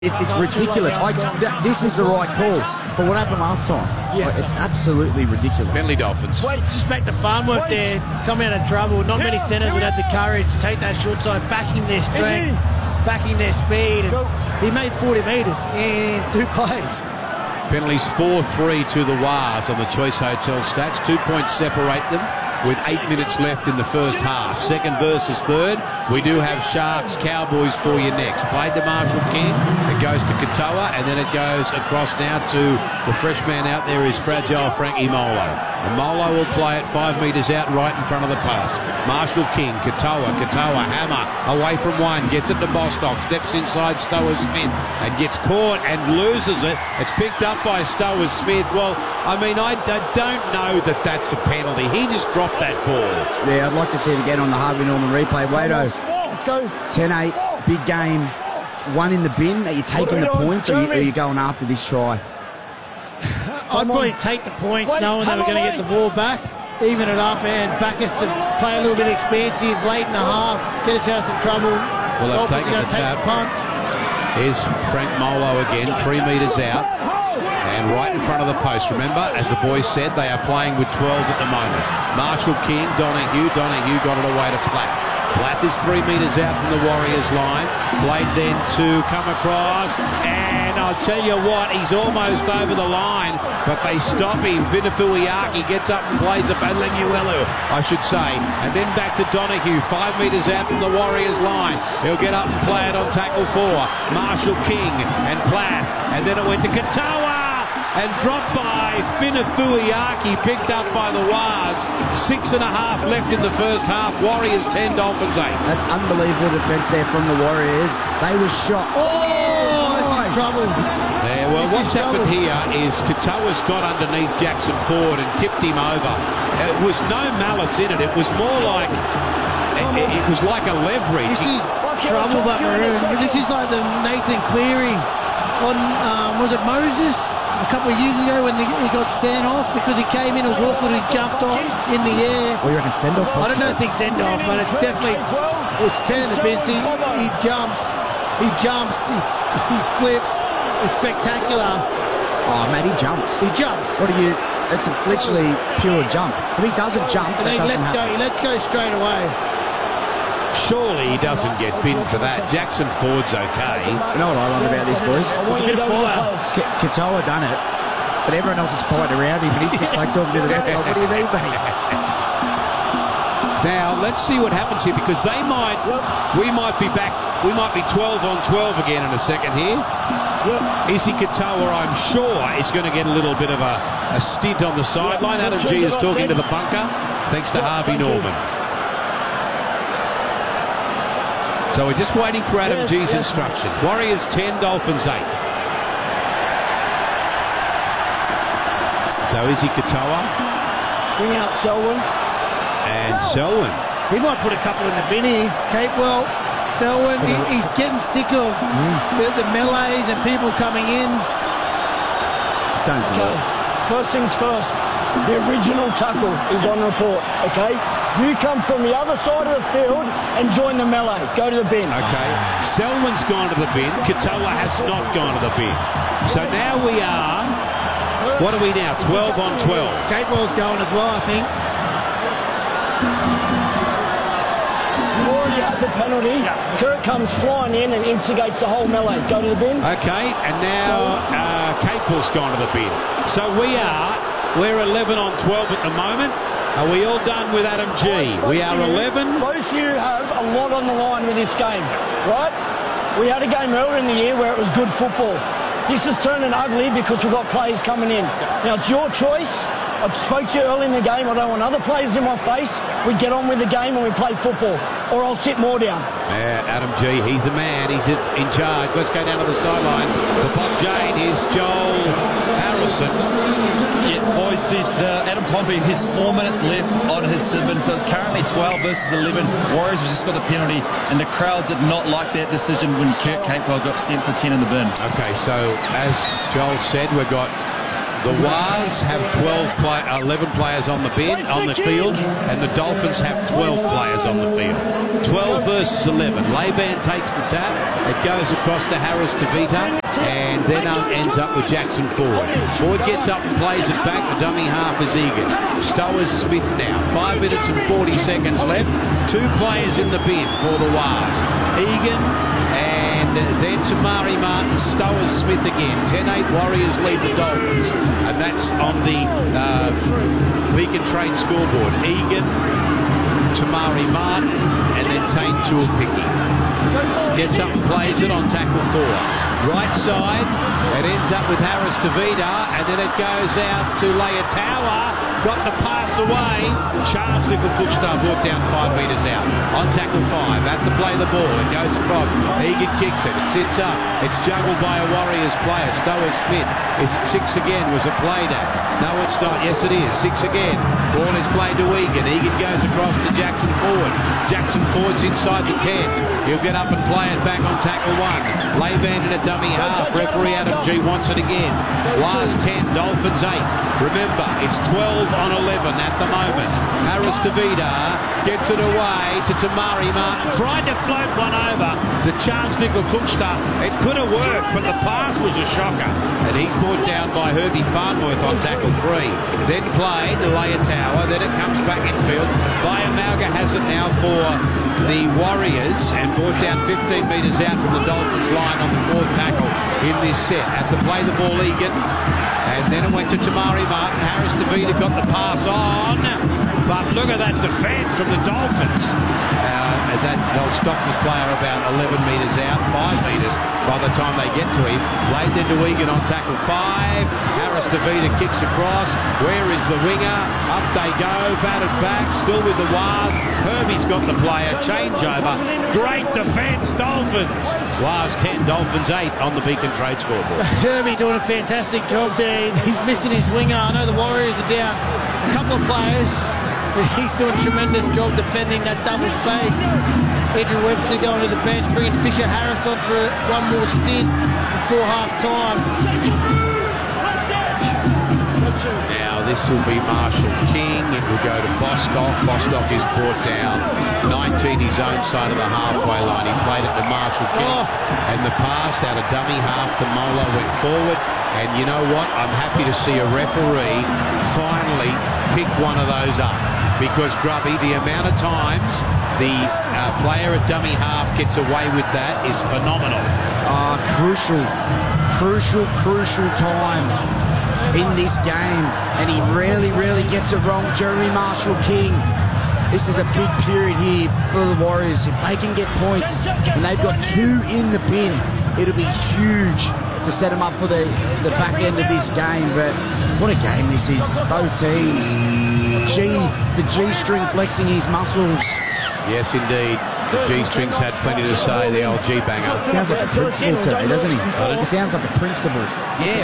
It's ridiculous. This is the right call. But what happened last time? Yeah. It's absolutely ridiculous. Bentleigh Dolphins. Wait, just make the farm work there. Come out of trouble. Not many centres would have the courage to take that short side, backing their strength, backing their speed. And he made 40 metres in 2 plays. Bentleigh's 4-3 to the Wars on the Choice Hotel stats. 2 points separate them with 8 minutes left in the first half. Second versus third. We do have Sharks Cowboys for you next. Played to Marshall King. It goes to Katoa, and then it goes across now to the fresh man out there is fragile Frankie Molo. And Molo will play it 5 metres out right in front of the post. Marshall King, Katoa, hammer away from one, gets it to Bostock, steps inside Stowers Smith and gets caught and loses it. It's picked up by Stowers Smith. Well, I mean, I don't know that that's a penalty. He just dropped that ball. Yeah, I'd like to see it again on the Harvey Norman replay. Wado, let's go. 10-8, big game. One in the bin. Are you taking the points or are you going after this try? I'd probably take the points knowing they were going to get the ball back, even it up, and back us to play a little bit expansive late in the half, get us out of some trouble. Well, they've taken the tap. Here's Frank Molo again, 3 metres out, and right in front of the post. Remember, as the boys said, they are playing with 12 at the moment. Marshall King, Donahue got it away to Platt. Platt is 3 metres out from the Warriors line. Played then to come across, and I'll tell you what, he's almost over the line, but they stop him. Vinifuiaki gets up and plays it, Lemuelu, I should say, and then back to Donahue, 5 metres out from the Warriors line. He'll get up and play it on tackle 4. Marshall King and Platt, and then it went to Katoa and dropped by Vinifuiaki, picked up by the Wars. 6.5 left in the first half. Warriors 10, Dolphins 8. That's unbelievable defence there from the Warriors. They were shot. Trouble. Yeah, well, what's happened here is Katoa's got underneath Jackson Ford and tipped him over. It was no malice in it. It was more like it was like a leverage. This is trouble, but Maroon. This is like the Nathan Cleary on was it Moses? A couple of years ago when he got sent off because he came in, it was awkward, he jumped off in the air. Well, you reckon send-off? I don't think send-off, but it's definitely, it's 10 in the bins. He jumps, he flips. It's spectacular. Oh, man, he jumps. He jumps. What are you, it's literally pure jump. But he doesn't jump. And then let's go straight away. Surely he doesn't get binned for that. Jackson Ford's okay. You know what I love about this, boys? It's a bit of fire. Katoa done it, but everyone else is fighting around him, and he's just like talking to the ref, like, what do you mean, mate? Now, let's see what happens here, because we might be back, we might be 12 on 12 again in a second here. Isi Katoa, I'm sure, is going to get a little bit of a stint on the sideline. Adam G is talking to the bunker, thanks to Harvey Norman. So we're just waiting for Adam G's instructions. Warriors 10, Dolphins 8. So Isi Katoa. Bring out Selwyn. And Selwyn. He might put a couple in the bin here. Capewell, Selwyn, he's getting sick of the melees and people coming in. Don't do it. First things first, the original tackle is on report, okay? You come from the other side of the field and join the melee. Go to the bin. Okay. Selwyn's gone to the bin. Katoa has not gone to the bin. So now we are, what are we now, 12 on 12? Capewell's going as well, I think. You already had the penalty. Kirk comes flying in and instigates the whole melee. Go to the bin. Okay, and now Capewell's gone to the bin. So we're 11 on 12 at the moment. Are we all done with Adam G? We are 11. Both of you have a lot on the line with this game, right? We had a game earlier in the year where it was good football. This is turning ugly because we've got players coming in. Now, it's your choice. I spoke to you early in the game. I don't want other players in my face. We get on with the game and we play football, or I'll sit more down. Yeah, Adam G, he's the man. He's in charge. Let's go down to the sideline. For Bob Jane is Joel Harrison. Yeah, boys, the Adam Pompey, his 4 minutes left on his bin, so it's currently 12 versus 11. Warriors have just got the penalty, and the crowd did not like that decision when Kurt Capewell got sent for 10 in the bin. Okay, so as Joel said, we've got The Wars have 11 players on the field, and the Dolphins have 12 players on the field. 12 versus 11. Laban takes the tap. It goes across to Harris Tavita, and then ends up with Jackson Ford. Ford gets up and plays it back. The dummy half is Egan. Stowers Smith now. 5 minutes and 40 seconds left. 2 players in the bin for the Wars. Egan and then Tamari Martin, Stowers Smith again. 10-8 Warriors lead the Dolphins. And that's on the Beacon Trade scoreboard. Egan, Tamari Martin, and then Tane Tuapiki. Gets up and plays it on tackle 4. Right side, it ends up with Harris Tavita, and then it goes out to Leatawa. Got the pass away. Charles Nickel-Cookstaff brought down 5 metres out. On tackle 5, at the play the ball. It goes across. Egan kicks it. It sits up. It's juggled by a Warriors player. Stowers Smith. Is it 6 again? Was it played at? No, it's not. Yes, it is. 6 again. Ball is played to Egan. Egan goes across to Jackson Ford. Jackson Ford's inside the 10. He'll get up and play it back on tackle 1. Laban in a dummy half. Referee Adam G wants it again. Wars 10, Dolphins 8. Remember, it's 12 on 11 at the moment. Harris Tavita gets it away to Tamari Martin. Tried to float one over to Charles Nickel-Cookstaff. It could have worked, but the pass was a shocker. And he's brought down by Herbie Farnworth on tackle 3. Then played to Leatawa. Then it comes back in field. Vaiamalga has it now for the Warriors and brought down 15 metres out from the Dolphins line on the 4th tackle in this set. At the play the ball, Egan. And then it went to Tamari Martin. Harris Tavita got the pass on. But look at that defence from the Dolphins. They'll stop this player about 11 metres out, 5 metres by the time they get to him. Played then to Egan on tackle 5. Harris Tavita kicks across. Where is the winger? Up they go. Batted back. Still with the Wars. Herbie's got the player. Changeover. Great defence, Dolphins. Wars 10, Dolphins 8 on the Beacon Trade scoreboard. Herbie doing a fantastic job there. He's missing his winger. I know the Warriors are down a couple of players, but he's doing a tremendous job defending that double space. Adrian Webster going to the bench, bringing Fisher Harris on for one more stint before half-time. Now this will be Marshall King. It will go to Bostock. Bostock is brought down 19 his own side of the halfway line. He played it to Marshall King. And the pass out of dummy half to Molo went forward. And you know what? I'm happy to see a referee finally pick one of those up. Because Grubby, the amount of times the player at dummy half gets away with that is phenomenal. Crucial time in this game, and he rarely gets it wrong. Jeremy Marshall King. This is a big period here for the Warriors. If they can get points, and they've got 2 in the bin, it'll be huge to set them up for the back end of this game. But what a game this is. Both teams. The G-string flexing his muscles. Yes, indeed. The G-strings had plenty to say, the old G-banger. Sounds like a principal today, doesn't he? He sounds like a principal. Yeah,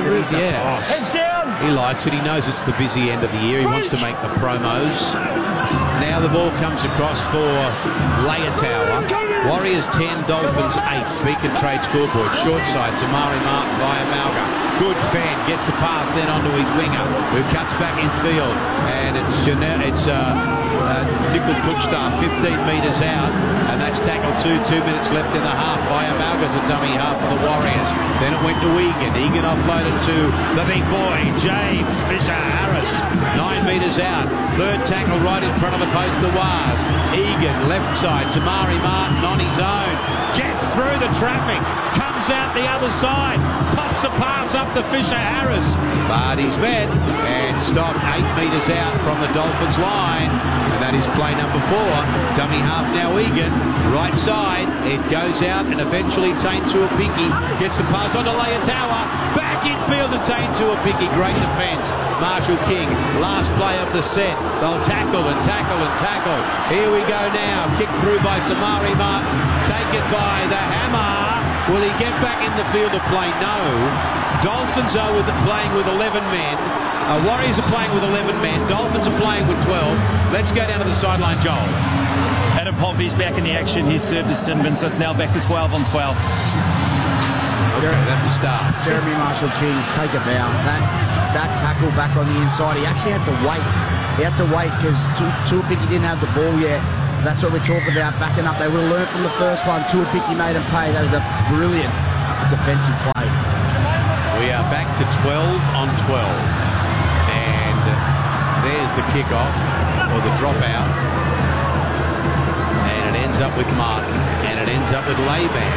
he likes it. He knows it's the busy end of the year. He wants to make the promos. Now the ball comes across for Leatawa. Warriors 10, Dolphins 8. Beacon Trade scoreboard. Short side, Tamari Martin via Malga. Good fan, gets the pass then onto his winger, who cuts back in field. And it's Nickel-Cookstaff 15 metres out, and that's tackle 2 minutes left in the half. Via Malga's a dummy half for the Warriors. Then it went to Egan. Egan offloaded to the big boy, James Fisher Harris. 9 metres out. 3rd tackle right in front of the post of the Wars. Egan, left side. Tamari Martin on his own. Gets through the traffic. Comes out the other side. Pops a pass up to Fisher Harris. But he's met and stopped 8 metres out from the Dolphins line. And that is play number 4. Dummy half now Egan. Right side. It goes out and eventually Tane Tuapiki gets the pass onto Leatawa. Back in field to Tane Tuapiki. Great defence. Marshall King. Last play of the set. They'll tackle and tackle and tackle. Here we go now. Kicked through by Tamari Martin. Taken by the Hammer. Will he get back in the field to play? No. Dolphins are playing with 11 men. Warriors are playing with 11 men. Dolphins are playing with 12. Let's go down to the sideline, Joel. Adam Pompey's back in the action. He's served to Sinbin, so it's now back to 12 on 12. That's a start. Jeremy Marshall-King, take a bow. That tackle back on the inside, he actually had to wait. He had to wait because Tuapiki didn't have the ball yet. That's what we're talking about, backing up. They would have learned from the first one. Tuapiki made him pay. That was a brilliant defensive play. We are back to 12 on 12. And there's the kickoff, or the dropout. And it ends up with Martin. And it ends up with Laban.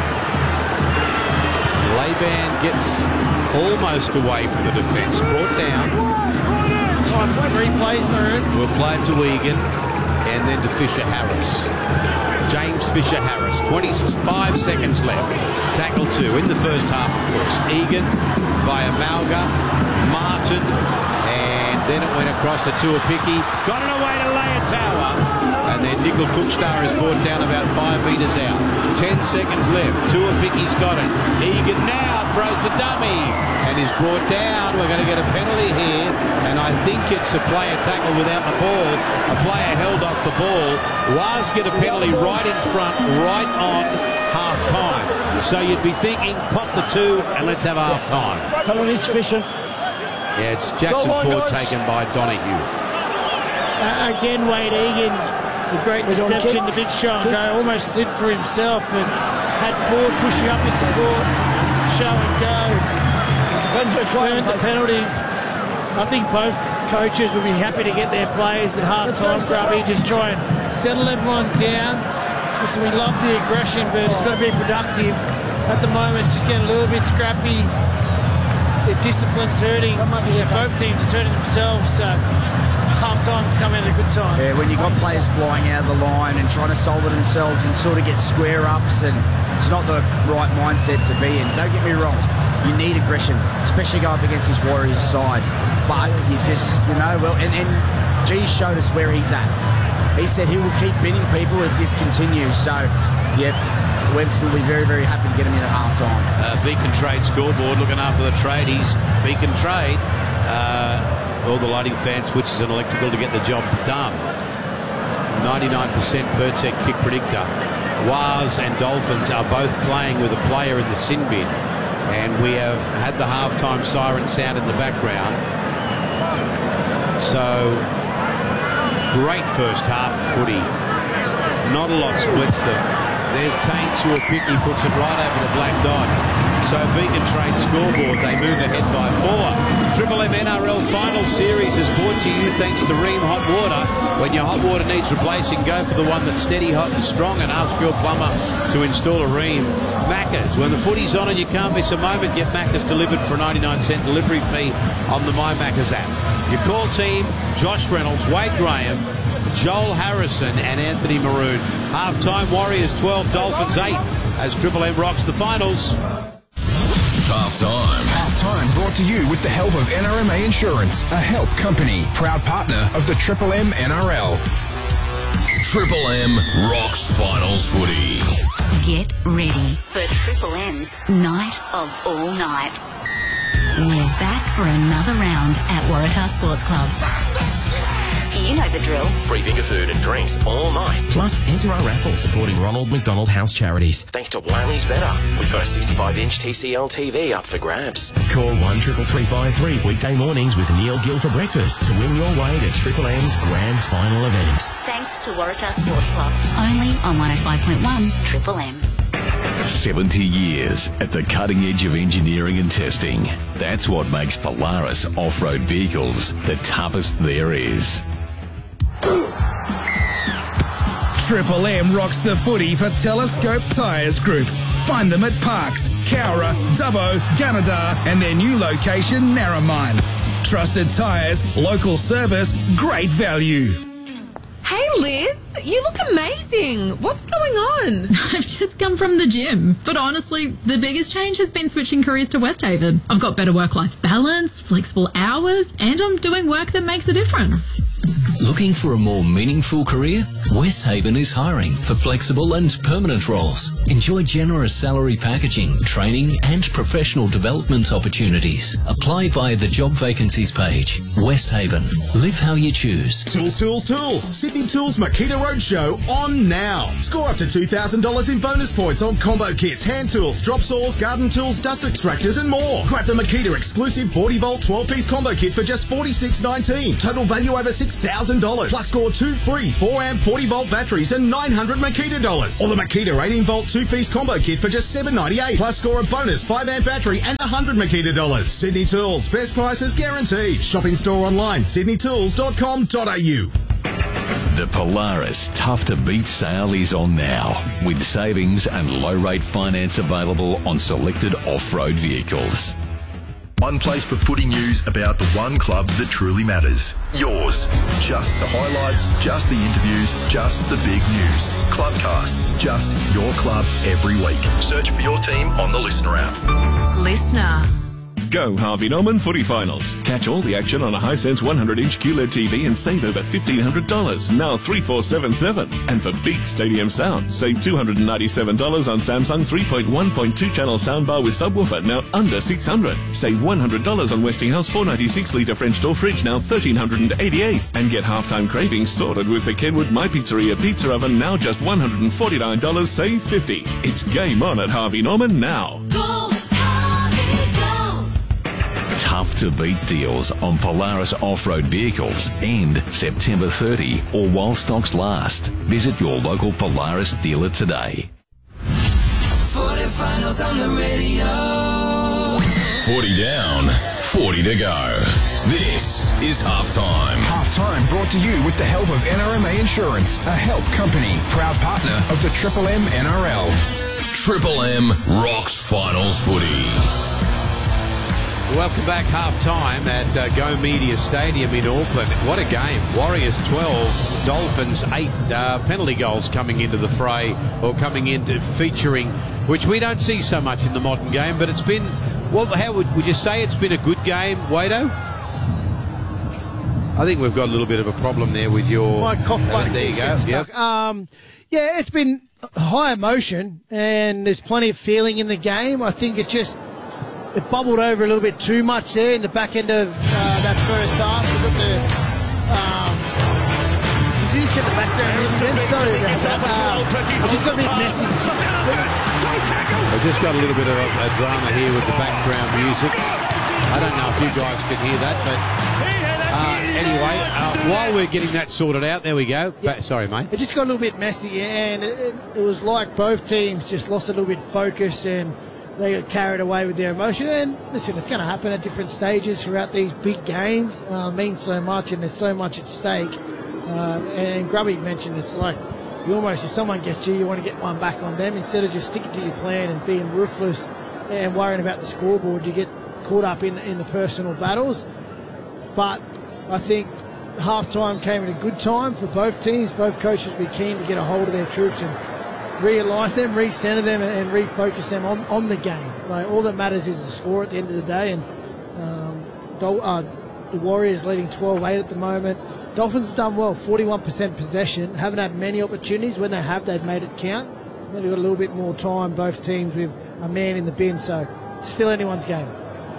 Laban gets almost away from the defence. Brought down. Time for 3 plays, Maroon. We'll play it to Egan and then to Fisher-Harris. James Fisher-Harris, 25 seconds left. Tackle 2 in the first half, of course. Egan via Malga, Martin, and then it went across to Tuapiki. Got it away to Leotawa. And then Nickel Cookstar is brought down about 5 metres out. 10 seconds left. Tuapiki's got it. Egan now throws the dummy and is brought down. We're going to get a penalty here. And I think it's a player tackle without the ball. A player held off the ball. Was get a penalty right in front, right on half-time. So you'd be thinking, pop the 2 and let's have half-time. Penalty sufficient. Yeah, it's Jackson Ford taken by Donahue. Again, Wade Egan, the great deception, the big shot and go, almost slid for himself, but had Ford pushing up in support, show and go. Earned the penalty. I think both coaches will be happy to get their players at half-time, Grubby, just try and settle everyone down. Listen, we love the aggression, but it's got to be productive. At the moment, it's just getting a little bit scrappy. The discipline's hurting. Both teams are hurting themselves, so half-time's coming at a good time. Yeah, when you've got players flying out of the line and trying to solve it themselves and sort of get square-ups, and it's not the right mindset to be in. Don't get me wrong, you need aggression, especially go up against this Warriors side. But you just, and G showed us where he's at. He said he will keep binning people if this continues. So, yep, we'd still be very, very happy to get him in at half-time. Beacon Trade scoreboard looking after the tradies. Beacon Trade, all the lighting fans, switches and electrical to get the job done. 99% Pertec kick predictor. Waz and Dolphins are both playing with a player in the sin bin. And we have had the half-time siren sound in the background. So, great first half of footy. Not a lot splits them. There's Tane Tuapiki, puts it right over the black dot. So Beacon Trade scoreboard, they move ahead by 4. Triple M NRL Final Series is brought to you thanks to Ream Hot Water. When your hot water needs replacing, go for the one that's steady, hot and strong, and ask your plumber to install a Ream. Macca's, when the footy's on and you can't miss a moment, get Macca's delivered for a 99-cent delivery fee on the My Macca's app. Your call team, Josh Reynolds, Wade Graham, Joel Harrison and Anthony Maroon. Half-time Warriors 12, Dolphins 8 as Triple M rocks the finals. Half-time. Half-time brought to you with the help of NRMA Insurance, a help company, proud partner of the Triple M NRL. Triple M rocks finals footy. Get ready for Triple M's Night of All Nights. We're back for another round at Waratah Sports Club. You know the drill. Free finger food and drinks all night. Plus, enter our raffle supporting Ronald McDonald House Charities. Thanks to Wiley's Better. We've got a 65-inch TCL TV up for grabs. Call 13353 weekday mornings with Neil Gill for breakfast to win your way to Triple M's grand final event. Thanks to Waratah Sports Club. Only on 105.1 Triple M. 70 years at the cutting edge of engineering and testing. That's what makes Polaris off-road vehicles the toughest there is. Triple M rocks the footy for Telescope Tyres Group. Find them at Parks, Cowra, Dubbo, Gunnedah and their new location, Narromine. Trusted tyres, local service, great value. Hey Liz, you look amazing. What's going on? I've just come from the gym. But honestly, the biggest change has been switching careers to Westhaven. I've got better work-life balance, flexible hours, and I'm doing work that makes a difference. Looking for a more meaningful career? West Haven is hiring for flexible and permanent roles. Enjoy generous salary packaging, training and professional development opportunities. Apply via the job vacancies page. West Haven. Live how you choose. Tools. Sydney Tools Makita Roadshow on now. Score up to $2,000 in bonus points on combo kits, hand tools, drop saws, garden tools, dust extractors and more. Grab the Makita exclusive 40-volt 12-piece combo kit for just $46.19. Total value over $6,000. Plus score 2 free 4-amp 40-volt batteries and $900 Makita dollars. Or the Makita 18-volt 2-piece combo kit for just $7.98. Plus score a bonus 5-amp battery and $100 Makita dollars. Sydney Tools. Best prices guaranteed. Shopping store online, sydneytools.com.au. The Polaris Tough to Beat sale is on now, with savings and low-rate finance available on selected off-road vehicles. One place for footy news about the one club that truly matters. Yours. Just the highlights, just the interviews, just the big news. Clubcasts, just your club every week. Search for your team on the Listener app. Listener. Go Harvey Norman Footy Finals. Catch all the action on a Hisense 100-inch QLED TV and save over $1,500, now $3,477. And for big stadium sound, save $297 on Samsung 3.1.2 channel soundbar with subwoofer, now under $600. Save $100 on Westinghouse 496-litre French door fridge, now $1,388. And get halftime cravings sorted with the Kenwood My Pizzeria pizza oven, now just $149, save $50. It's game on at Harvey Norman now. Tough to beat deals on Polaris off-road vehicles end September 30 or while stocks last. Visit your local Polaris dealer today. Footy finals on the radio. 40 down, 40 to go. This is Halftime. Halftime brought to you with the help of NRMA Insurance, a help company, proud partner of the Triple M NRL. Triple M rocks finals footy. Welcome back, half-time at Go Media Stadium in Auckland. What a game. Warriors 12, Dolphins 8. Penalty goals coming into the fray, or coming into featuring, which we don't see so much in the modern game, but it's been, well, how would you say it's been a good game, Wado? I think we've got a little bit of a problem there with your... My cough button. There you go. Yep. Yeah, it's been high emotion, and there's plenty of feeling in the game. I think it bubbled over a little bit too much there in the back end of that first half. Did you just get the background music in? Sorry about that. It just got a bit messy. I've just got a little bit of a drama here with the background music. I don't know if you guys can hear that, but anyway, while we're getting that sorted out, there we go. Yeah. Sorry, mate. It just got a little bit messy, and it was like both teams just lost a little bit of focus, and they got carried away with their emotion. And listen, it's going to happen at different stages throughout these big games. Means so much, and there's so much at stake. And Grubby mentioned it's like you almost, if someone gets you want to get one back on them instead of just sticking to your plan and being ruthless and worrying about the scoreboard. You get caught up in the personal battles. But I think halftime came at a good time for both teams. Both coaches will be keen to get a hold of their troops and realign them, recenter them, and refocus them on the game. Like, all that matters is the score at the end of the day. And the Warriors leading 12-8 at the moment. Dolphins have done well, 41% possession. Haven't had many opportunities. When they have, they've made it count. They've got a little bit more time, both teams, with a man in the bin. So it's still anyone's game.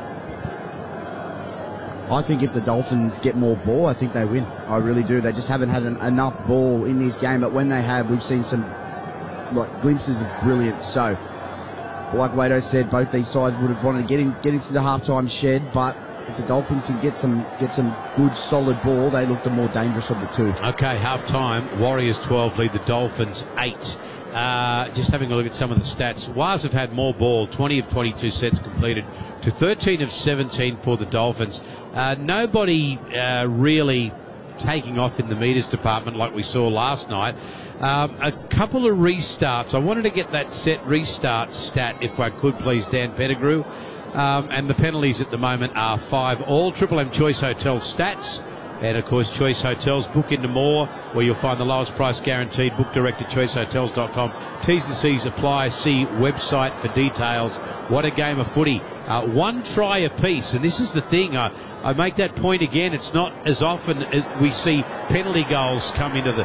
I think if the Dolphins get more ball, I think they win. I really do. They just haven't had enough ball in this game. But when they have, we've seen some glimpses of brilliance. So, like Wado said, both these sides would have wanted to get into the halftime shed, but if the Dolphins can get some good solid ball, they look the more dangerous of the two. Okay, halftime. Warriors 12 lead the Dolphins 8. Just having a look at some of the stats. Wars have had more ball, 20 of 22 sets completed to 13 of 17 for the Dolphins. Nobody really taking off in the meters department like we saw last night. A couple of restarts. I wanted to get that set restart stat, if I could, please, Dan Pettigrew. And the penalties at the moment are 5 all. Triple M Choice Hotels stats. And, of course, Choice Hotels. Book into more, where you'll find the lowest price guaranteed. Book direct at choicehotels.com. T's and C's apply. See website for details. What a game of footy. 1 try apiece, and this is the thing. I make that point again. It's not as often as we see penalty goals come into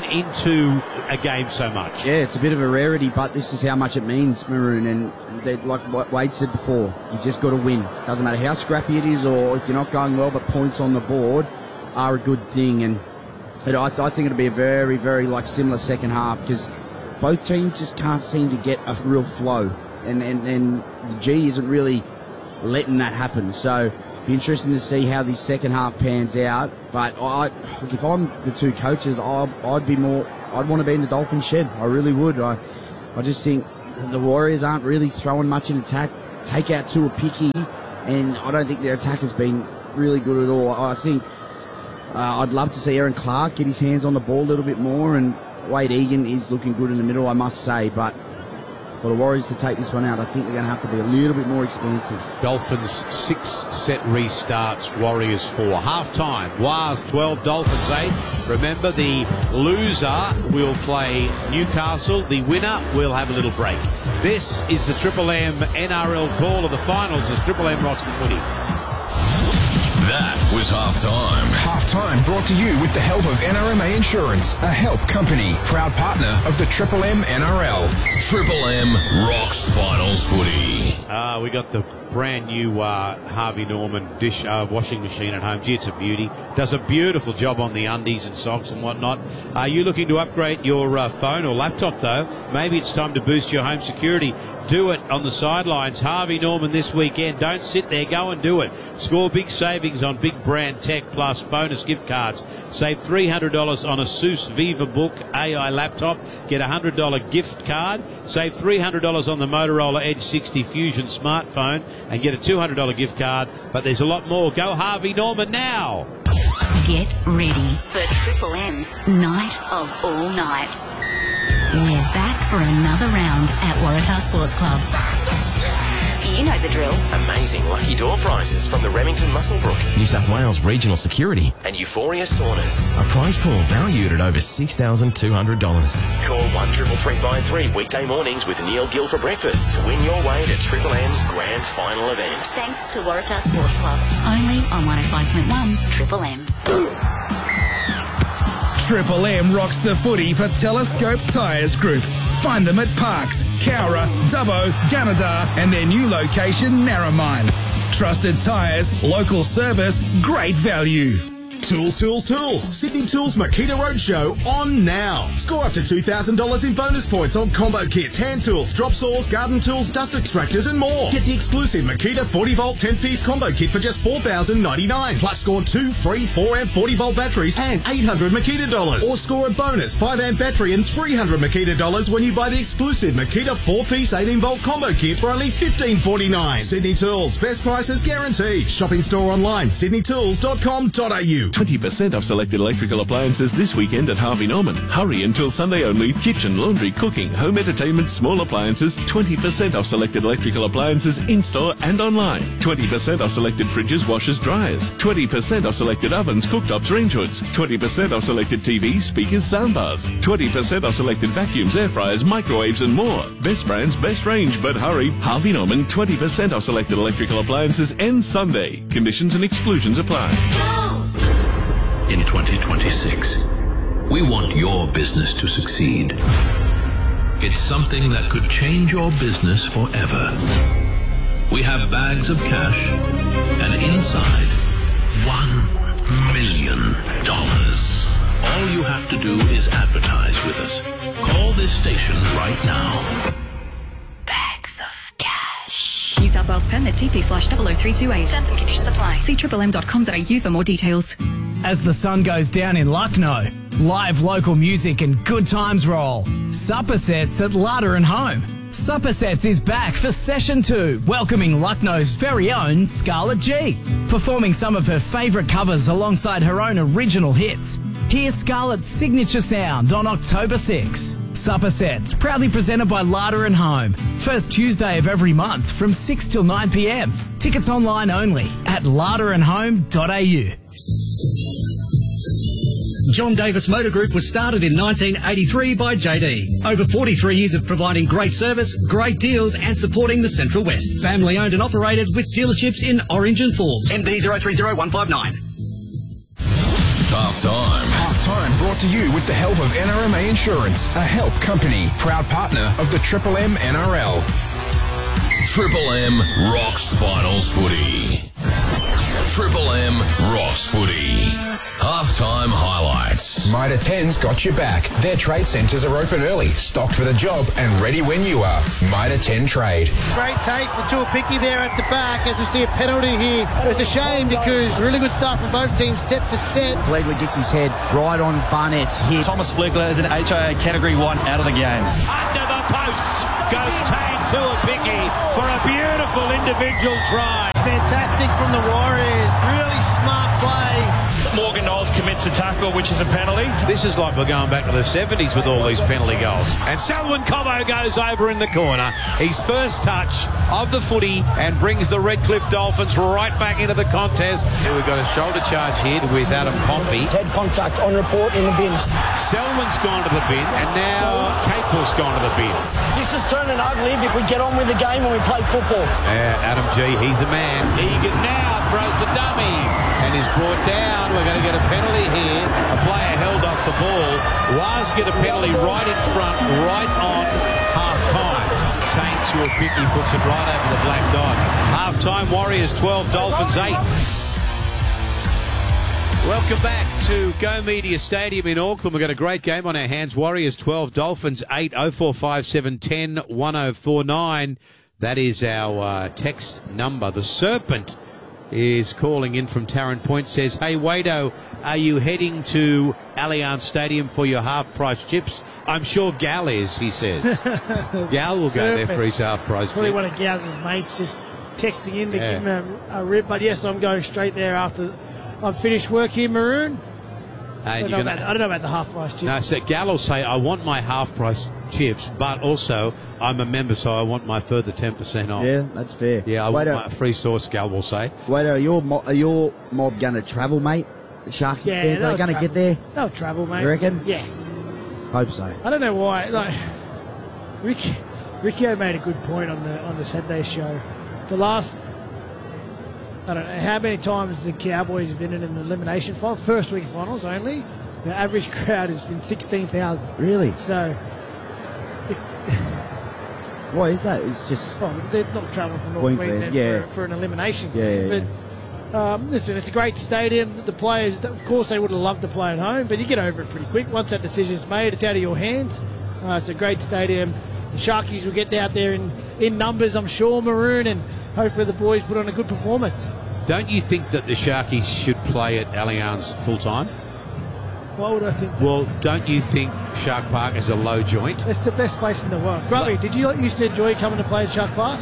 a game so much. Yeah, it's a bit of a rarity, but this is how much it means, Maroon. And like what Wade said before, you just got to win. Doesn't matter how scrappy it is or if you're not going well, but points on the board are a good thing. And I think it'll be a very, very similar second half because both teams just can't seem to get a real flow. And the G isn't really letting that happen. So be interesting to see how this second half pans out. But if I'm the two coaches, I'd want to be in the Dolphins shed. I really would. I just think the Warriors aren't really throwing much in attack. Take out two are picky, and I don't think their attack has been really good at all. I think I'd love to see Aaron Clark get his hands on the ball a little bit more, and Wade Egan is looking good in the middle, I must say. But for the Warriors to take this one out, I think they're going to have to be a little bit more expansive. Dolphins 6 set restarts, Warriors 4. Half-time, Wars 12, Dolphins 8. Remember, the loser will play Newcastle. The winner will have a little break. This is the Triple M NRL call of the finals as Triple M rocks the footy. That was halftime. Halftime brought to you with the help of NRMA Insurance, a help company, proud partner of the Triple M NRL. Triple M rocks finals footy. We got the brand new Harvey Norman dish washing machine at home. Gee, it's a beauty. Does a beautiful job on the undies and socks and whatnot. Are you looking to upgrade your phone or laptop though? Maybe it's time to boost your home security. Do it on the sidelines. Harvey Norman this weekend. Don't sit there. Go and do it. Score big savings on big brand tech plus bonus gift cards. Save $300 on a Asus VivaBook AI laptop. Get a $100 gift card. Save $300 on the Motorola Edge 60 Fusion smartphone and get a $200 gift card. But there's a lot more. Go Harvey Norman now. Get ready for Triple M's Night of All Nights. We're back for another round at Waratah Sports Club. You know the drill. Amazing lucky door prizes from the Remington Muswellbrook, New South Wales Regional Security and Euphoria Saunas. A prize pool valued at over $6,200. Call 13353 weekday mornings with Neil Gill for breakfast to win your way to Triple M's grand final event. Thanks to Waratah Sports Club. Only on 105.1 Triple M. Triple M rocks the footy for Telescope Tyres Group. Find them at Parks, Cowra, Dubbo, Gunnedah and their new location, Narromine. Trusted tyres, local service, great value. Tools, Tools, Tools. Sydney Tools Makita Roadshow on now. Score up to $2,000 in bonus points on combo kits, hand tools, drop saws, garden tools, dust extractors and more. Get the exclusive Makita 40-volt 10-piece combo kit for just $4,099. Plus score 2 free 4-amp 40-volt batteries and $800 Makita dollars. Or score a bonus 5-amp battery and $300 Makita dollars when you buy the exclusive Makita 4-piece 18-volt combo kit for only $15.49. Sydney Tools. Best prices guaranteed. Shop in store online, sydneytools.com.au. 20% off selected electrical appliances this weekend at Harvey Norman. Hurry until Sunday only. Kitchen, laundry, cooking, home entertainment, small appliances. 20% off selected electrical appliances in-store and online. 20% off selected fridges, washers, dryers. 20% off selected ovens, cooktops, range hoods. 20% off selected TVs, speakers, soundbars. 20% off selected vacuums, air fryers, microwaves and more. Best brands, best range, but hurry. Harvey Norman, 20% off selected electrical appliances ends Sunday. Conditions and exclusions apply. In 2026, we want your business to succeed. It's something that could change your business forever. We have bags of cash, and inside, $1 million. All you have to do is advertise with us. Call this station right now. Bags of cash. New South Wales permit TP/00328. Terms and conditions apply. See triplem.com.au for more details. As the sun goes down in Lucknow, live local music and good times roll. Supper Sets at Larder and Home. Supper Sets is back for Session 2, welcoming Lucknow's very own Scarlett G, performing some of her favourite covers alongside her own original hits. Hear Scarlett's signature sound on October 6. Supper Sets, proudly presented by Larder and Home. First Tuesday of every month from 6 till 9 p.m. Tickets online only at larderandhome.au. John Davis Motor Group was started in 1983 by JD. Over 43 years of providing great service, great deals and supporting the Central West. Family owned and operated with dealerships in Orange and Forbes. MD 030159. Halftime. Halftime brought to you with the help of NRMA Insurance, a help company, proud partner of the Triple M NRL. Triple M rocks finals footy. Triple M rocks footy. Halftime highlights. Mitre 10's got your back. Their trade centres are open early, stocked for the job and ready when you are. Mitre 10 Trade. Great take for Tuapiki there at the back as we see a penalty here. It's a shame because really good stuff from both teams set for set. Flegler gets his head right on Barnett's hit. Thomas Flegler is an HIA Category 1 out of the game. Under the post goes Tane Tuapiki for a beautiful individual try. Fantastic from the Warriors. Really smart play. Morgan Knowles commits a tackle, which is a penalty. This is like we're going back to the 70s with all these penalty goals. And Selwyn Cobbo goes over in the corner. His first touch of the footy and brings the Redcliffe Dolphins right back into the contest. Here we've got a shoulder charge here with Adam Pompey. Head contact on report in the bins. Selwyn's gone to the bin and now Capel's gone to the bin. This is turning ugly if we get on with the game and we play football. Yeah, Adam G, he's the man. Egan now throws the dummy and is brought down. We're going to get a penalty here. A player held off the ball. Was get a penalty right in front, right on half-time. Tane Tuapiki puts it right over the black dot. Half-time, Warriors 12, Dolphins 8. Welcome back to Go Media Stadium in Auckland. We've got a great game on our hands. Warriors 12, Dolphins 8, 0457 10 1049. That is our text number. The Serpent is calling in from Tarrant Point, says, hey, Wado, are you heading to Allianz Stadium for your half-price chips? I'm sure Gal is, he says. Gal will go there for his half-price Probably chip. one of Gow's mates just texting in to give him a rip. But yes, I'm going straight there after I've finished work here, Maroon. I don't know about the half-price chips. No, so Gal will say, I want my half-price chips, but also I'm a member, so I want my further 10% off. Yeah, that's fair. Yeah, I want my free sauce, Gal will say. Wait, are your mob going to travel, mate? The Sharkies fans, are they going to get there? They'll travel, mate. You reckon? Yeah. Hope so. I don't know why. Like, Riccio made a good point on the Saturday show. The last, I don't know how many times the Cowboys have been in an elimination final, first week finals only. The average crowd has been 16,000. Really? So. Why is that? It's just. Well, they're not travelling from North Queensland for an elimination game. But listen, it's a great stadium. The players, of course, they would have loved to play at home, but you get over it pretty quick. Once that decision's made, it's out of your hands. It's a great stadium. The Sharkies will get out there in numbers, I'm sure, Maroon, and hopefully the boys put on a good performance. Don't you think that the Sharkies should play at Allianz full-time? Why would I think that? Well, don't you think Shark Park is a low joint? It's the best place in the world. Grubby, did you used to enjoy coming to play at Shark Park?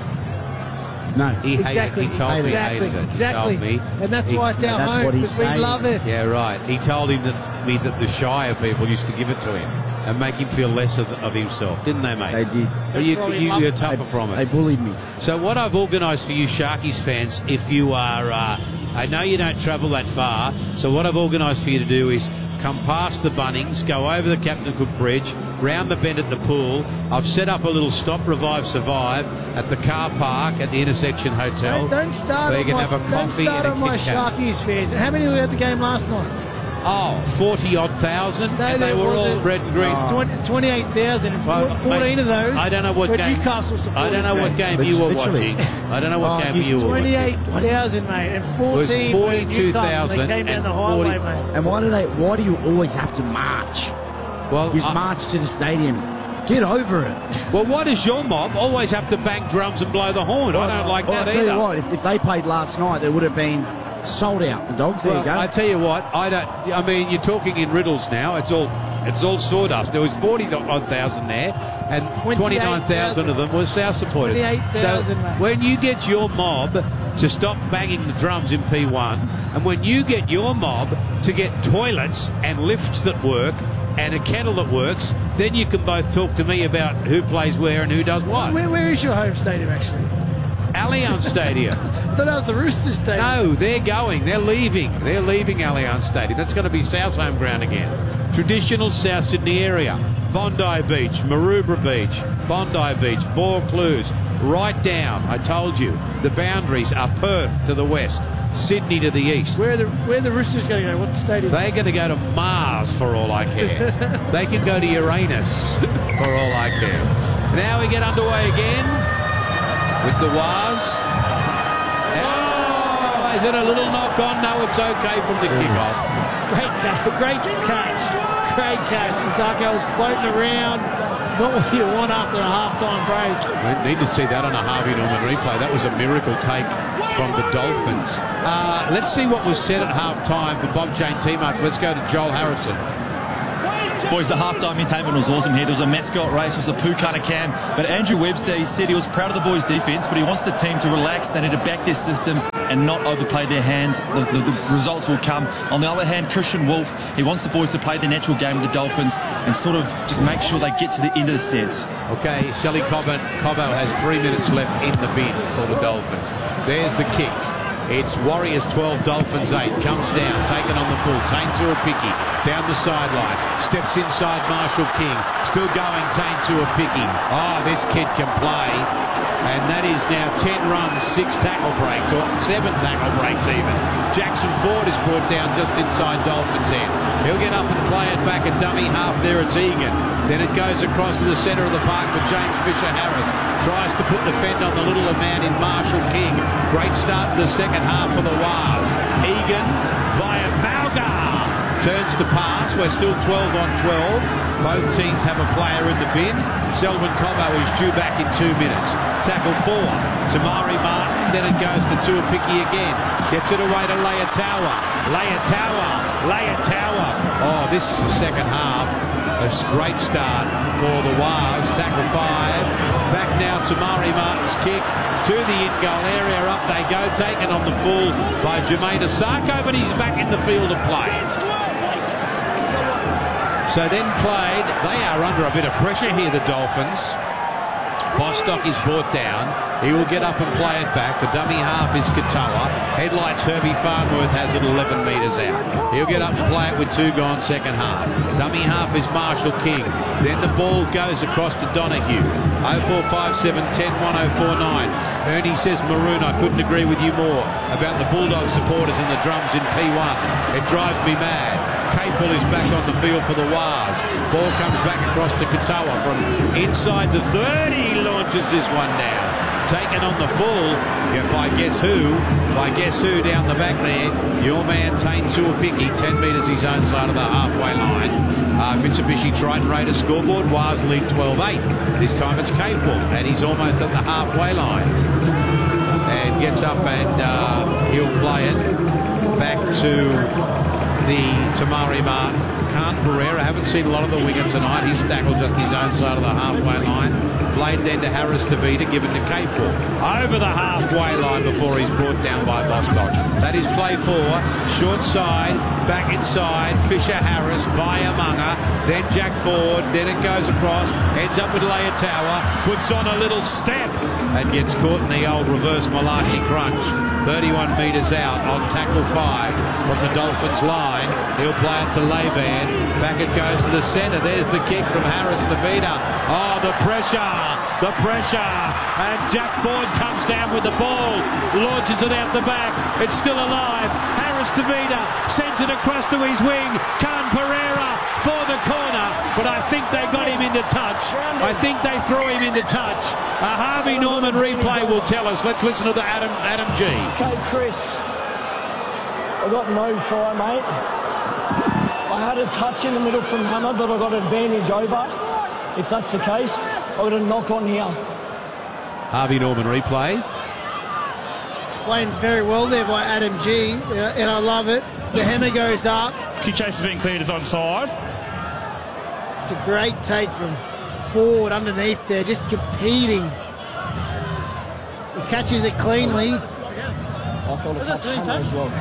No. He hated it. He told me he hated it. Exactly. He told me. And that's why it's our home, because we love it. Yeah, right. He told me that the Shire people used to give it to him and make him feel less of himself, didn't they, mate? They did. But you're tougher from it. They bullied me. So what I've organised for you Sharkies fans, if you are, I know you don't travel that far, so what I've organised for you to do is come past the Bunnings, go over the Captain Cook Bridge, round the bend at the pool. I've set up a little stop, revive, survive at the car park at the Intersection Hotel. Don't start where you on can have a coffee and a my Kit Kat. Sharkies fans. How many were at the game last night? Oh, 40-odd thousand, and they were all red and green. 28,000, and 14 of those. I don't know what game. Newcastle supporters. I don't know what game you were watching. I don't know what game you were watching. 28,000, mate, and 14 were Newcastle. They came down the highway, mate. And why do you always have to march? Well, you march to the stadium. Get over it. Well, why does your mob always have to bang drums and blow the horn? I don't like that either. I'll tell you what, if they played last night, there would have been sold out. The Dogs, there you go. I tell you what, I mean, you're talking in riddles now. It's all sawdust. There was 40-odd thousand there, and 29,000 of them were South supporters. 28,000, so mate. when you get your mob to stop banging the drums in P1, and when you get your mob to get toilets and lifts that work and a kettle that works, then you can both talk to me about who plays where and who does what. Where is your home stadium, actually? Allianz Stadium. I thought that was the Roosters Stadium. No, they're going. They're leaving. They're leaving Allianz Stadium. That's going to be South's home ground again. Traditional South Sydney area. Bondi Beach, Maroubra Beach, Bondi Beach, Vaucluse, right down. I told you, the boundaries are Perth to the west, Sydney to the east. Where are the Roosters going to go? What stadium? They're going to go to Mars for all I care. They can go to Uranus for all I care. Now we get underway again with the Waz. Oh, is it a little knock on? No, it's okay from the kickoff. Great catch. Great catch. Isako was floating around. Not what you want after a half-time break. We need to see that on a Harvey Norman replay. That was a miracle take from the Dolphins. Let's see what was said at half-time for Bob Jane teammates. Let's go to Joel Harrison. Boys, the halftime entertainment was awesome here. There was a mascot race, it was a Pukana Cam. But Andrew Webster, he said he was proud of the boys' defence, but he wants the team to relax. They need to back their systems and not overplay their hands. The results will come. On the other hand, Christian Wolf, he wants the boys to play their natural game with the Dolphins and sort of just make sure they get to the end of the sets. Okay, Sally Cobbo has 3 minutes left in the bin for the Dolphins. There's the kick. It's Warriors 12, Dolphins 8. Comes down, taken on the full. Taine Tuapiki down the sideline. Steps inside Marshall King. Still going, Taine Tuapiki. Oh, this kid can play. And that is now 10 runs, 6 tackle breaks, or 7 tackle breaks even. Jackson Ford is brought down just inside Dolphins' end. He'll get up and play it back at dummy half there. It's Egan. Then it goes across to the centre of the park for James Fisher-Harris. Tries to put the fend on the littler man in Marshall King. Great start to the second half for the Waz. Egan via Malgar. Turns to pass. We're still 12 on 12. Both teams have a player in the bin. Selwyn Cobbo is due back in 2 minutes. Tackle 4. Tamari Martin. Then it goes to Tuapiki again. Gets it away to Leatawa. Oh, this is the second half. A great start for the Waz. Tackle 5. Back now to Tamari Martin's kick. To the in-goal area. Up they go. Taken on the full by Jermaine Isako, but he's back in the field of play. So then played, they are under a bit of pressure here, the Dolphins. Bostock is brought down. He will get up and play it back. The dummy half is Katoa. Headlights Herbie Farnworth has it 11 metres out. He'll get up and play it with 2 gone second half. Dummy half is Marshall King. Then the ball goes across to Donahue. 0457 10 1049. Ernie says, Maroon, I couldn't agree with you more about the Bulldog supporters and the drums in P1. It drives me mad. Capel is back on the field for the Waz. Ball comes back across to Katoa from inside the 30. He launches this one down. Taken on the full by guess who? By guess who down the back there? Your man Taine Tuapiki, 10 metres his own side of the halfway line. Mitsubishi Triton Raiders scoreboard. Waz lead 12-8. This time it's Capel, and he's almost at the halfway line. And gets up and he'll play it back to the Tamari Martin. Khan Pereira, haven't seen a lot of the winger tonight. He's tackled just his own side of the halfway line. Played then to Harris Tavita, given to Capel. Over the halfway line before he's brought down by Bostock. That is play 4. Short side, back inside. Fisher-Harris via Munga. Then Jack Ford. Then it goes across. Ends up with Leatawa. Puts on a little step and gets caught in the old reverse Malachi crunch. 31 metres out on tackle 5 from the Dolphins line. He'll play it to Laban. Back it goes to the centre. There's the kick from Harris Tavita. Oh, the pressure. The pressure. And Jack Ford comes down with the ball. Launches it out the back. It's still alive. Harris Tavita sends it across to his wing. Khan Pereira for the corner. But I think they got him into touch. I think they threw him into touch. A Harvey Norman replay will tell us. Let's listen to the Adam G. Okay, Chris. I got no try, mate. I had a touch in the middle from Hammer, but I got an advantage over. If that's the case, I got a knock on here. Harvey Norman replay. Explained very well there by Adam G, and I love it. The hammer goes up. Kick chase has been cleared as onside. It's a great take from Ford underneath there, just competing. He catches it cleanly. I thought it touched Hammer as well.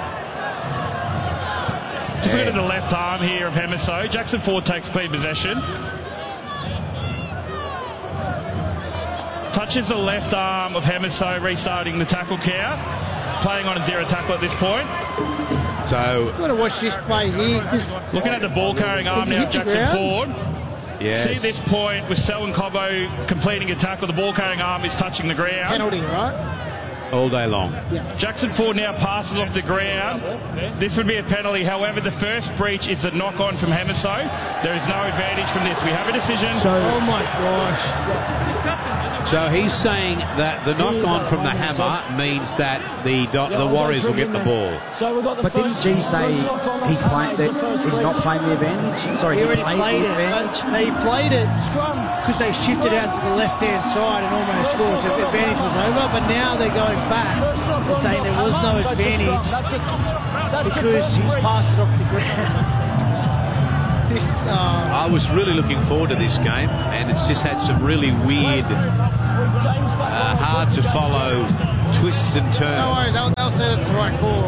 Just looking at the left arm here of Hemiso. Jackson Ford takes clean possession. Touch catches the left arm of Hemiso, restarting the tackle count, playing on a 0 tackle at this point. So I've got to watch this play here because looking at the ball carrying arm now, Jackson Ford. Yes. See this point with Selwyn Cobbo completing a tackle, the ball carrying arm is touching the ground. penalty, right? all day long. Yeah. Jackson Ford now passes off the ground. This would be a penalty. However, the first breach is a knock-on from Hemiso. There is no advantage from this. We have a decision. Oh my gosh. So he's saying that the knock-on from the hammer means that the Warriors will get the ball. But didn't G say he's playing he's not playing the advantage? Sorry, he already played played the it. advantage. They played it because they shifted out to the left-hand side and almost scored. So the advantage was over. But now they're going back and saying there was no advantage because he's passed it off the ground. I was really looking forward to this game, and it's just had some really weird, hard to follow twists and turns. No worries, they'll say it's the right call.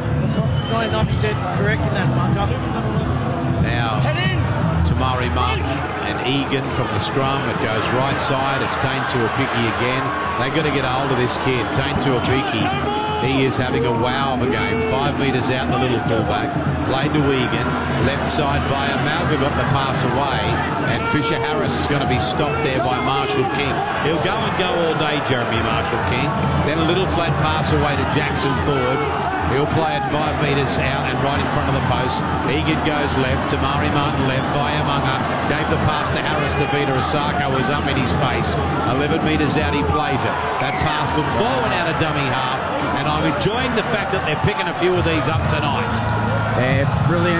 99% correct in that marker. Now, Tamari Martin and Egan from the scrum. It goes right side. It's Tane Tuapiki again. They've got to get a hold of this kid, Tane Tuapiki. He is having a wow of a game. 5 metres out, the little fullback. Played to Egan. Left side via Malga got the pass away. And Fisher Harris is going to be stopped there by Marshall King. He'll go and go all day, Jeremy Marshall King. Then a little flat pass away to Jackson Ford. He'll play it 5 metres out and right in front of the post. Egan goes left. Tamari Martin left. Vaiamunga gave the pass to Harris. Tavita Osako was up in his face. 11 metres out, he plays it. That pass looked forward out of dummy half. And I'm enjoying the fact that they're picking a few of these up tonight. Yeah, brilliant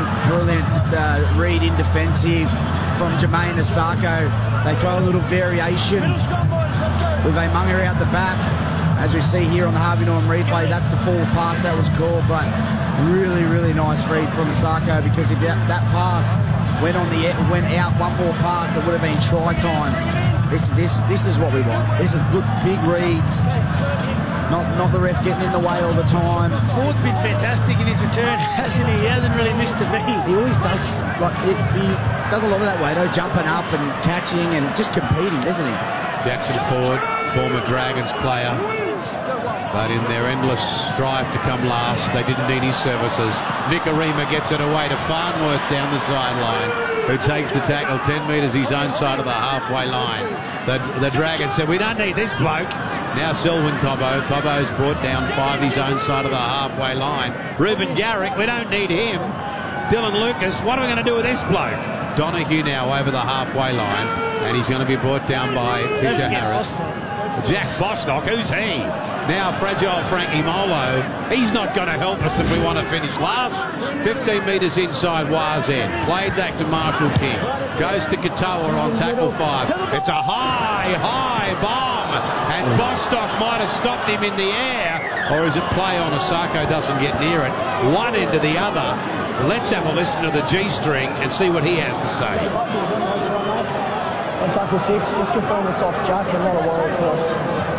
read in defence here from Jermaine Osako. They throw a little variation with Vaiamunga out the back. As we see here on the Harvey Norman replay, that's the forward pass that was called, but really, really nice read from Osako, because if that pass went out one more pass, it would have been try time. This is what we want. This is good big reads. Not the ref getting in the way all the time. Ford's been fantastic in his return, hasn't he? He hasn't really missed a beat. He always does. He does a lot of that way, though, jumping up and catching and just competing, doesn't he? Jackson Ford, former Dragons player, but in their endless strive to come last, they didn't need his services. Nikorima gets it away to Farnworth down the sideline, who takes the tackle 10 metres his own side of the halfway line. The Dragons said, we don't need this bloke. Now Selwyn Cobbo. Cobbo's brought down 5 his own side of the halfway line. Reuben Garrick, we don't need him. Dylan Lucas, what are we going to do with this bloke? Donahue now over the halfway line, and he's going to be brought down by Fisher Harris. Jack Bostock, who's he? Now fragile Frankie Molo. He's not going to help us if we want to finish last. 15 metres inside Waz end. Played back to Marshall King. Goes to Katoa on tackle 5. It's a high bomb. And Bostock might have stopped him in the air. Or is it play on? Osako doesn't get near it. One end to the other. Let's have a listen to the G-string and see what he has to say. On tackle 6, just confirm it's off Jack and not a worry for us.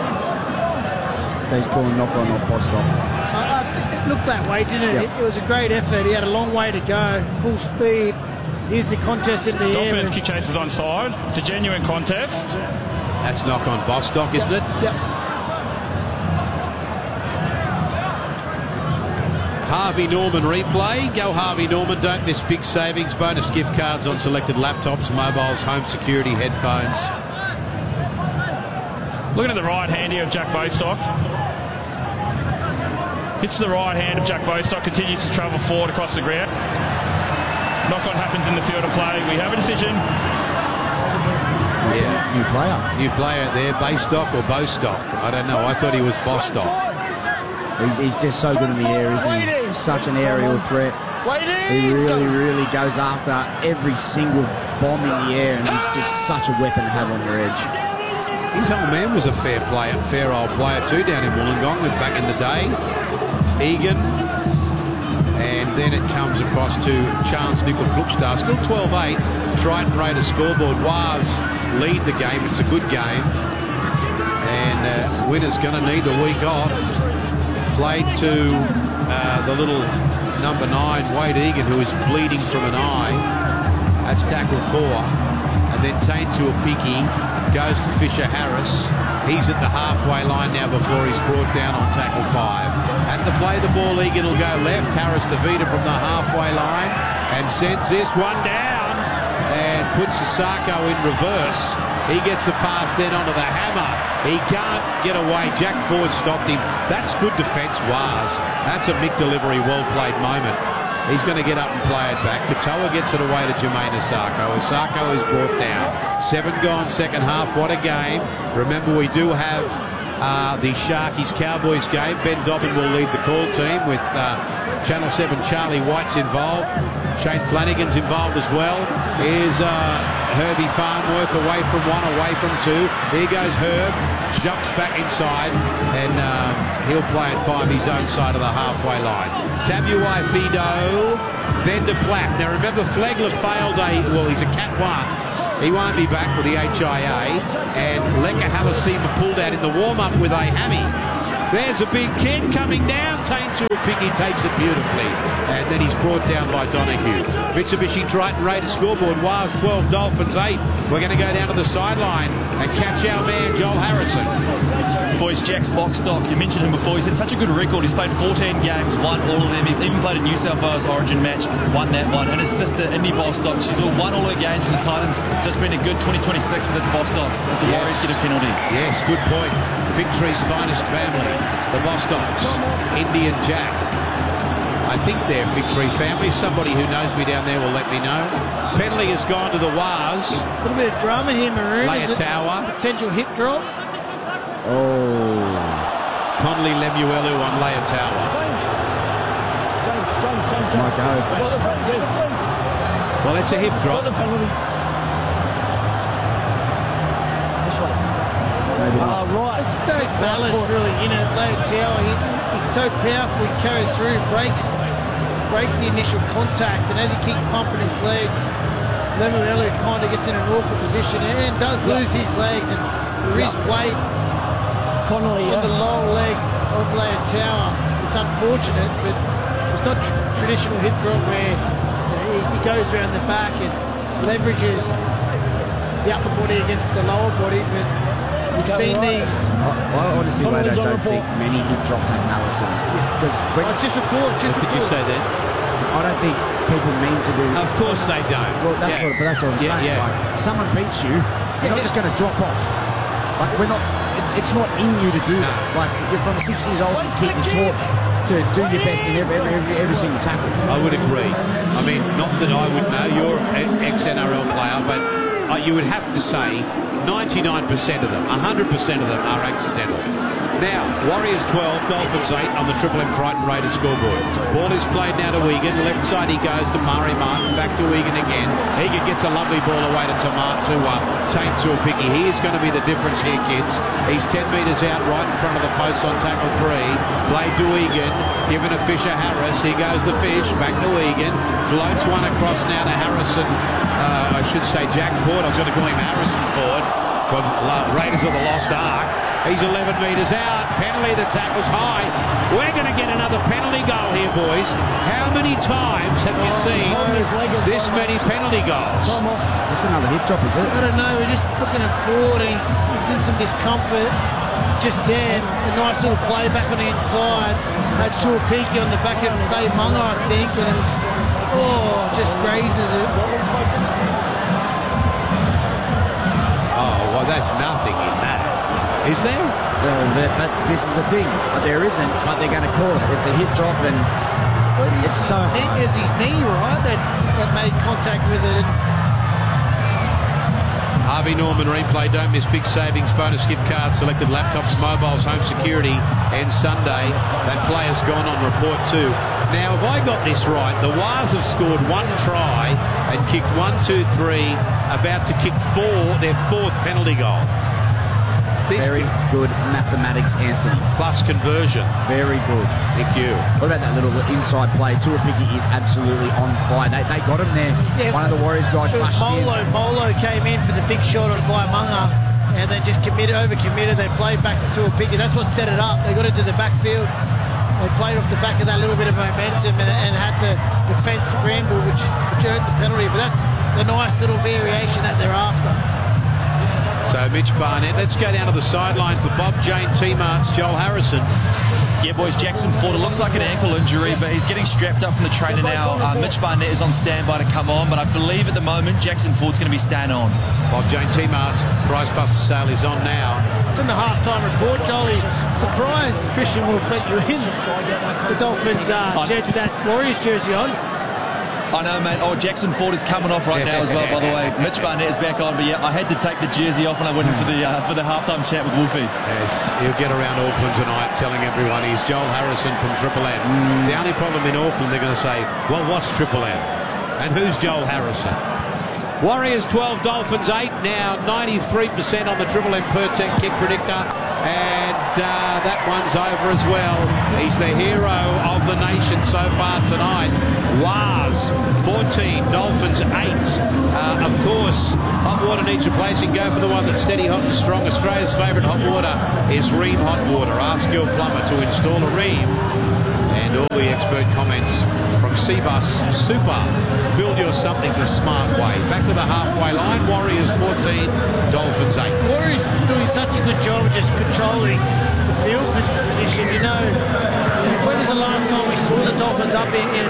He's calling knock-on off Bostock. It looked that way, didn't it? Yep. It was a great effort. He had a long way to go, full speed. Here's the contest in the air. Dolphins kick chase is onside. It's a genuine contest. That's knock-on Bostock, isn't it? Yep. Harvey Norman replay. Go Harvey Norman. Don't miss big savings. Bonus gift cards on selected laptops, mobiles, home security, headphones. Looking at the right hand here of Jack Bostock. Hits the right hand of Jack Bostock. Continues to travel forward across the ground. Knock-on happens in the field of play. We have a decision. Yeah. New player there. Bostock or Bostock? I don't know. I thought he was Bostock. He's just so good in the air, isn't he? Such an aerial threat. He really goes after every single bomb in the air, and he's just such a weapon to have on your edge. His old man was a fair old player too down in Wollongong back in the day. Egan. And then it comes across to Chance Nickel-Klukstad. Still 12-8. Triton Raiders scoreboard. Waz lead the game. It's a good game. And Winner's going to need the week off. Played to the little number 9, Wade Egan, who is bleeding from an eye. That's tackle 4. And then Tain Tuapiki goes to Fisher Harris. He's at the halfway line now before he's brought down on tackle 5. At the play, the ball Egan will go left. Harris to Vida from the halfway line and sends this one down and puts Asako in reverse. He gets the pass then onto the hammer. He can't get away. Jack Ford stopped him. That's good defence, Waz. That's a Mick delivery, well-played moment. He's going to get up and play it back. Katoa gets it away to Jermaine Asako. Asako is brought down. 7 gone second half. What a game. Remember, we do have the Sharkies-Cowboys game. Ben Dobbin will lead the call team with Channel 7 Charlie White's involved. Shane Flanagan's involved as well. Here's Herbie Farnworth away from 1, away from 2. Here goes Herb. Jumps back inside and he'll play at 5, his own side of the halfway line. Tabuai Fido, then to Platt. Now remember, Flegler failed he's a Cat 1. He won't be back with the HIA. And Leka Halasima pulled out in the warm-up with a hammy. There's a big kick coming down. Tain Tuapiki takes it beautifully. And then he's brought down by Donahue. Mitsubishi Triton Raiders scoreboard. Waz 12, Dolphins 8. We're going to go down to the sideline and catch our man, Joel Harrison. Boys, Jack's box stock. You mentioned him before. He's had such a good record. He's played 14 games, won all of them. He even played a New South Wales Origin match, won that one. And his sister, Indy Bostock, she's won all her games for the Titans. So it's been a good 2026 for the Bostocks as the Warriors get a penalty. Yes, good point. Victory's finest family, the Bostocks, Indy and Jack. I think they're Victory family. Somebody who knows me down there will let me know. Penalty has gone to the Waz. A little bit of drama here, Maroon. Leotawa. Potential hip drop. Oh. Conley Lemuelu on Leotawa. My God. Well, it's a hip drop. Right. It's no malice really in it. Leotawa, he's so powerful, he carries through, breaks the initial contact, and as he keeps pumping his legs, Lemuelu kind of gets in an awkward position and does lose his legs, and there is weight on the lower leg of Leotawa. It's unfortunate, but it's not traditional hip drop where he goes around the back and leverages the upper body against the lower body, but we've seen these. I honestly, mate, I don't think many hip drops have malice in them. Because What could you say then? I don't think people mean to do. Of course they don't. Well, that's what I'm saying. Yeah. Like, someone beats you, you're not just going to drop off. Like, we're not. It's not in you to do that. Like, you're from 6 years old, you keep taught to do your best in every single tackle. I would agree. I mean, not that I would know. You're an ex-NRL player, but you would have to say 99% of them, 100% of them are accidental. Now, Warriors 12, Dolphins 8 on the Triple M Frightened Raiders scoreboard. Ball is played now to Egan. Left side he goes to Murray Martin. Back to Egan again. Egan gets a lovely ball away to Tain Tuapiki. He is going to be the difference here, kids. He's 10 metres out right in front of the post on tackle 3. Played to Egan. Given to Fisher Harris. Here goes the Fish. Back to Egan. Floats one across now to Harrison. I should say Jack Ford. I was going to call him Harrison Ford from Raiders of the Lost Ark. He's 11 metres out. Penalty, the tackle's high. We're going to get another penalty goal here, boys. How many times have you seen this many penalty goals? This is another hip drop, is it? I don't know. We're just looking at Ford. He's in some discomfort just then. A nice little play back on the inside. Had Tuapiki on the back of Dave Munga, I think, and it's just grazes it. Oh, well, that's nothing in that. Is there? Well, but this is the thing. There isn't, but they're going to call it. It's a hip drop, and it's so hard. It's his knee, right, that made contact with it. Harvey Norman replay. Don't miss big savings bonus gift card. Selected laptops, mobiles, home security, and Sunday. That player's gone on report too. Now, if I got this right, the Waz have scored 1 try and kicked 1, 2, 3, about to kick 4, their 4th penalty goal. Very good mathematics, Anthony. Plus conversion. Very good. Thank you. What about that little inside play? Tuapiki is absolutely on fire. They got him there. Yeah, one of the Warriors guys rushed in. Molo came in for the big shot on Vaimunga and then just over-committed. They played back to Tuapiki. That's what set it up. They got into the backfield. They played off the back of that little bit of momentum and had the defence scramble, which earned the penalty. But that's the nice little variation that they're after. So Mitch Barnett, let's go down to the sideline for Bob Jane T-Mart's Joel Harrison. Yeah, boys, Jackson Ford, it looks like an ankle injury, but he's getting strapped up from the trainer now. Mitch Barnett is on standby to come on, but I believe at the moment Jackson Ford's going to be staying on. Bob Jane T-Mart's prize buster sale is on now. It's in the half-time report, Jolie. Surprised Christian will fit you in. The Dolphins shared with that Warriors jersey on. I know, mate. Oh, Jackson Ford is coming off right now as well, by the way. Mitch Barnett is back on, but yeah, I had to take the jersey off when I went in for the halftime chat with Wolfie. Yes, he'll get around Auckland tonight telling everyone he's Joel Harrison from Triple M. The only problem in Auckland, they're going to say, well, what's Triple M? And who's Joel Harrison? Warriors 12, Dolphins 8. Now 93% on the Triple M Pertec kick predictor. And that one's over as well. He's the hero of the nation so far tonight. Waz 14, Dolphins 8. Of course, hot water needs replacing. Go for the one that's steady, hot and strong. Australia's favourite hot water is Ream Hot Water. Ask your plumber to install a Ream. And all the expert comments from Cbus Super. Build your something the smart way. Back to the halfway line. Warriors 14, Dolphins 8. Warriors doing such a good job of just controlling the field position. You know, when was the last time we saw the Dolphins up in the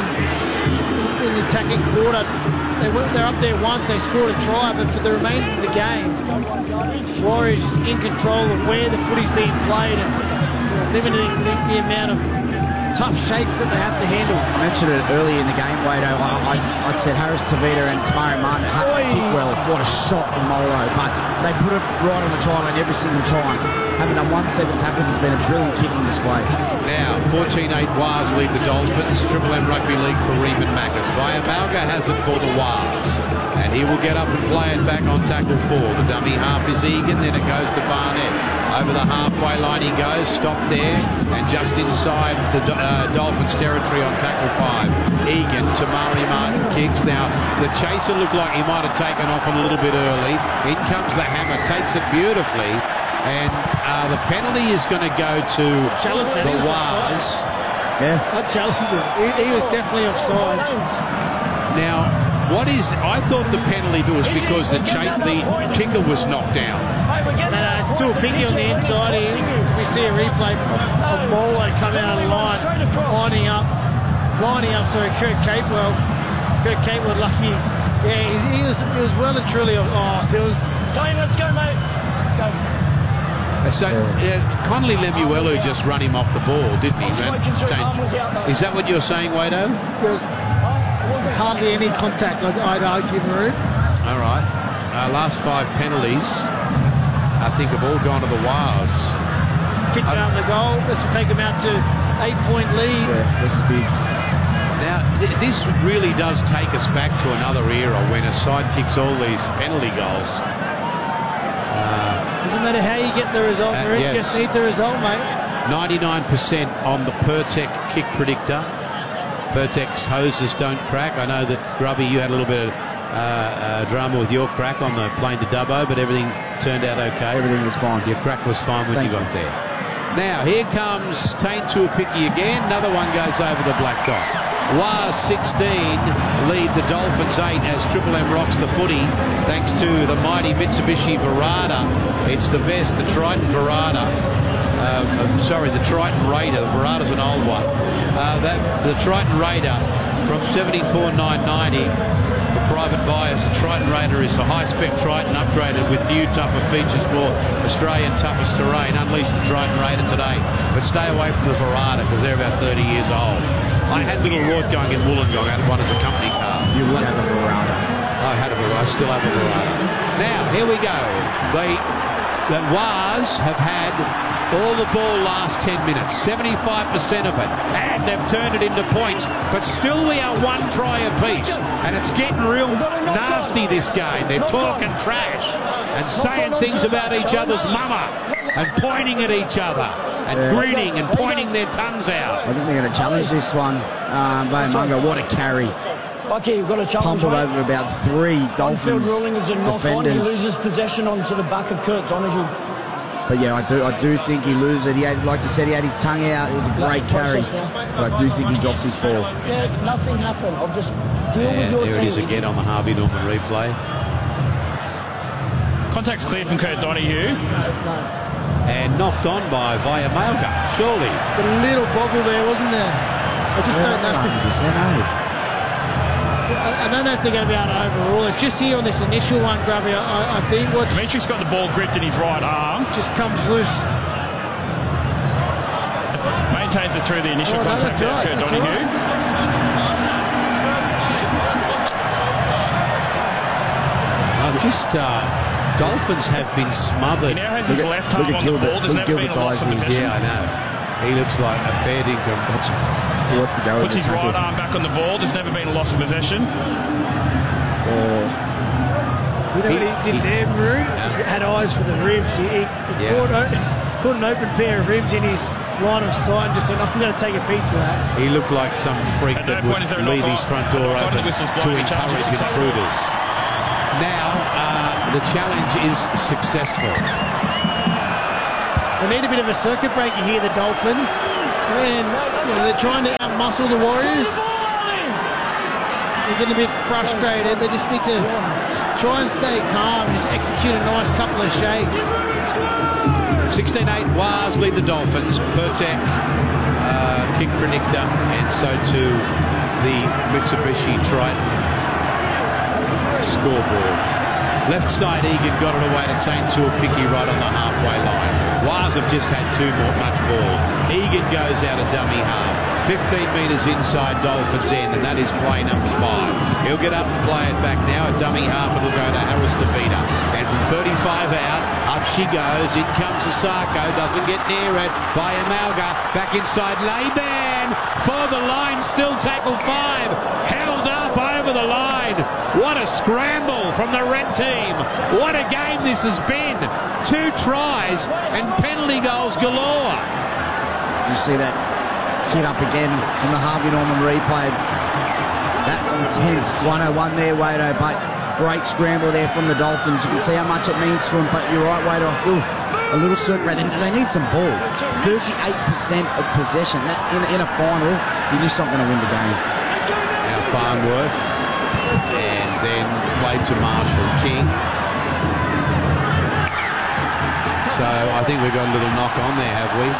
attacking quarter? They're up there once. They scored a try, but for the remainder of the game, Warriors in control of where the footy's being played and limiting the amount of tough shapes that they have to handle. I mentioned it earlier in the game, Wado. I said Harris Tavita and Tamari Martin kick well. What a shot from Molo, but they put it right on the try line every single time. Having done 1-7 tackle has been a brilliant kicking display. Now 14-8 Waz lead the Dolphins. Triple M Rugby League for Reeman Maccas. Vaiamalga has it for the Waz, and he will get up and play it back on tackle 4. The dummy half is Egan, then it goes to Barnett. Over the halfway line he goes, stopped there, and just inside the Dolphins territory on tackle 5. Egan to Murray Martin kicks. Now the chaser looked like he might have taken off a little bit early. In comes the hammer, takes it beautifully, and the penalty is going to go to the Waz. Yeah, I challenge him. He was definitely offside. Now, I thought the penalty was because the kicker was knocked down. It's still picky on the inside here. If we see a replay of Molo coming out of the line, lining up, Kurt Capewell. Kurt Capewell lucky. Yeah, he was well and truly. Let's go, mate. Let's go. So, Connolly Lemuelu just run him off the ball, didn't he? Is that what you're saying, Wado? There was hardly any contact, I'd argue, Maroon. All right. Last 5 penalties, I think, have all gone to the Waz. Kick out the goal. This will take them out to 8-point lead. Yeah, this is big. Now, this really does take us back to another era when a side kicks all these penalty goals. Doesn't matter how you get the result, Maroon. Yes. You just need the result, mate. 99% on the Pertec kick predictor. Pertec's hoses don't crack. I know that, Grubby, you had a little bit of drama with your crack on the plane to Dubbo, but everything turned out okay. Everything was fine. Your crack was fine when you got there. Now, here comes Tain Tuapiki again. Another one goes over the black dot. Waz 16 lead the Dolphins 8 as Triple M rocks the footy thanks to the mighty Mitsubishi Verada. It's the best, the Triton Verada. The Triton Raider. The Verada's an old one. The Triton Raider from 74,990 for private buyers. The Triton Raider is the high-spec Triton upgraded with new, tougher features for Australian toughest terrain. Unleash the Triton Raider today. But stay away from the Verada because they're about 30 years old. I had little Rod going in Wollongong. I had one as a company car. You would have a Verada. I had a Verada. I still have a Verada. Now, here we go. The Waz have had all the ball last 10 minutes, 75% of it, and they've turned it into points, but still we are 1 try apiece, and it's getting real nasty, this game. They're talking trash and saying things about each other's mama and pointing at each other and grinning and pointing their tongues out. I think they're going to challenge this one. Vaiamalga, what a carry. Okay, you've got to challenge. Pump over about 3 Dolphins ruling is a knock on. He defenders. loses possession onto the back of Kurt Donahue. But yeah, I do think he loses it. He had, like you said, he had his tongue out. It was a great carry. But I do think he drops his ball. Yeah, nothing happened. I'll just deal with your team. There it is again on the Harvey Norman replay. Contact's clear from Kurt Donahue. And knocked on by Vaiamaoga, surely. A little bobble there, wasn't there? I just don't know. 100%, I don't know if they're going to be able to overrule. It's just here on this initial one, Grubby. I think what Dimitri's got the ball gripped in his right arm. Just comes loose. Maintains it through the initial contact there, Kurt Donahue. Dolphins have been smothered. He now has his left arm on the ball. There's never been a loss of possession. Yeah, I know. He looks like a fair dinkum. He wants to go. Puts his right arm back on the ball. There's never been a loss of possession. You know what he did there, Maroon? He had eyes for the ribs. He caught an open pair of ribs in his line of sight and just said, I'm going to take a piece of that. He looked like some freak that would leave his front door open to encourage intruders. Now, the challenge is successful. They need a bit of a circuit breaker here, the Dolphins. And they're trying to outmuscle the Warriors. They're getting a bit frustrated. They just need to try and stay calm, just execute a nice couple of shakes. 16-8, Waz lead the Dolphins. Pertek, kick predictor, and so too the Mitsubishi Triton scoreboard. Left side, Egan got it away to St. Tuapiki right on the halfway line. Waz have just had too much ball. Egan goes out a dummy half. 15 metres inside Dolphins end, and that is play number 5. He'll get up and play it back now. A dummy half, it'll go to Harris DeVita. And from 35 out, up she goes. In comes Asako, doesn't get near it. Vaiamaoga, back inside Laban. For the line, still tackle 5. Held up over the line. What a scramble from the red team. What a game this has been. 2 tries and penalty goals galore. Did you see that hit up again on the Harvey Norman replay? That's intense. 101 there, Wado, but great scramble there from the Dolphins. You can see how much it means to them, but you're right, Wado, I feel a little certain they need some ball. 38% of possession. That in a final, you're just not going to win the game. Now Farnworth, and then played to Marshall King. So I think we've got a little knock on there, have we?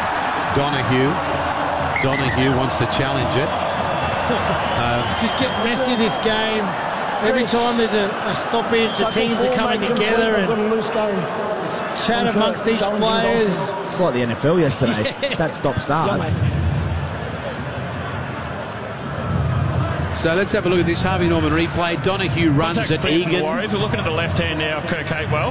Donahue wants to challenge it. It's just getting messy, this game. Every time there's a stoppage, the teams are coming together and it's chat amongst each players. It's like the NFL yesterday. That stop-start. So let's have a look at this Harvey Norman replay. Donahue runs at Egan. We're looking at the left hand now of Kirk Capewell.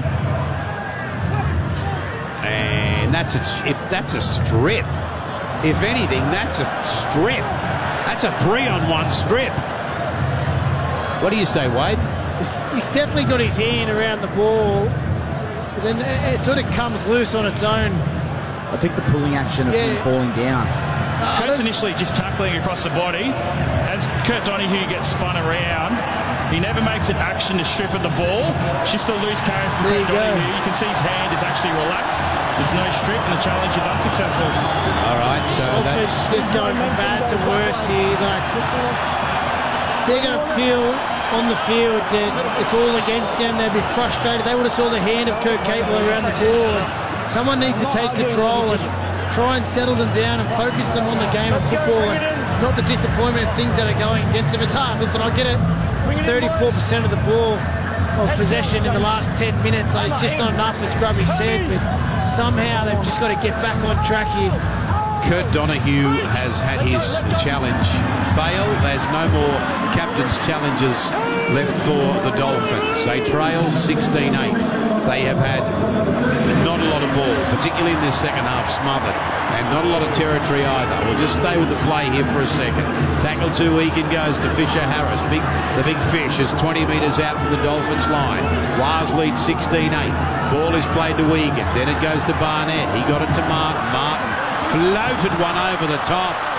And if that's a strip. If anything, that's a strip. That's a 3-on-1 strip. What do you say, Wade? He's definitely got his hand around the ball, but then it sort of comes loose on its own. I think the pulling action of him falling down. Kurt's initially just tackling across the body. As Kurt Donahue gets spun around, he never makes an action to strip at the ball. Just a loose carry from Kurt Donahue. You can see his hand is actually relaxed. There's no strip and the challenge is unsuccessful. All right, so that's just going from bad to worse here. They're going to feel on the field that it's all against them. They'll be frustrated. They would have saw the hand of Kurt Capewell around the ball. Someone needs to take control and try and settle them down and focus them on the game of football and not the disappointment of things that are going against them. It's hard. Listen, I get it. 34% of the ball of possession in the last 10 minutes. It's just not enough, as Grubby said, but somehow they've just got to get back on track here. Kurt Donahue has had his challenge fail. There's no more captain's challenges left for the Dolphins. They trail 16-8. They have had not a lot of ball, particularly in this second half, smothered, and not a lot of territory either. We'll just stay with the play here for a second. Tackle 2, Egan goes to Fisher Harris. The big fish is 20 metres out from the Dolphins line. Waz leads 16-8. Ball is played to Egan. Then it goes to Barnett. He got it to Martin. Martin floated one over the top.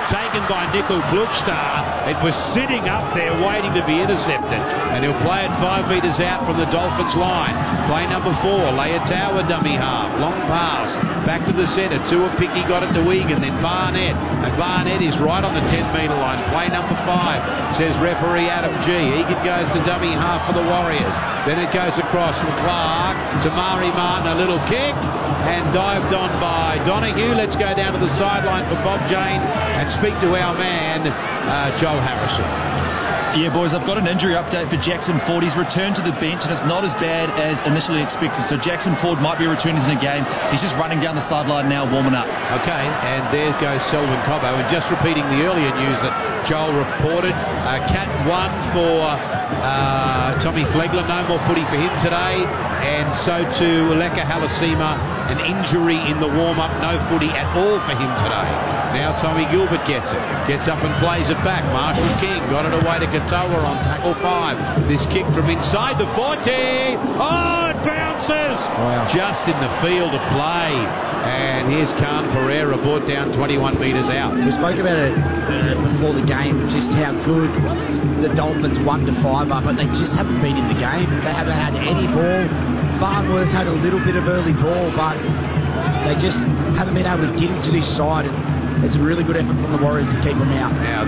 taken by Nickel Klugstar. It was sitting up there waiting to be intercepted, and he'll play it 5 metres out from the Dolphins line. Play number 4, Leotawa dummy half, long pass, back to the centre. Tuapicky got it to Egan, then Barnett, and Barnett is right on the 10-metre line. Play number 5, says referee Adam G. Egan goes to dummy half for the Warriors. Then it goes across from Clark to Mari Martin, a little kick, and dived on by Donahue. Let's go down to the sideline for Bob Jane and speak to our man, Joel Harrison. Yeah, boys, I've got an injury update for Jackson Ford. He's returned to the bench, and it's not as bad as initially expected. So Jackson Ford might be returning to the game. He's just running down the sideline now, warming up. Okay, and there goes Selwyn Cobbo. And just repeating the earlier news that Joel reported, Cat 1 for Tommy Flegler. No more footy for him today. And so too Leka Halasima, an injury in the warm-up. No footy at all for him today. Now Tommy Gilbert gets it. Gets up and plays it back. Marshall King got it away to Katoa on tackle 5. This kick from inside the 40. Oh, it bounces. Wow. Just in the field of play. And here's Khan Pereira brought down 21 metres out. We spoke about it before the game, just how good the Dolphins 1-5 are, but they just haven't been in the game. They haven't had any ball. Farnworth's had a little bit of early ball, but they just haven't been able to get into this side. And it's a really good effort from the Warriors to keep them out. Now,